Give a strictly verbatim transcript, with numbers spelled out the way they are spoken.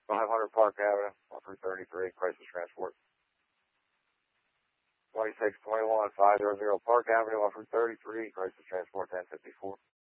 five hundred Park Avenue, off Route thirty-three, Crisis Transport. twenty-six twenty-one, five hundred Park Avenue, off Route thirty-three, Crisis Transport ten fifty-four.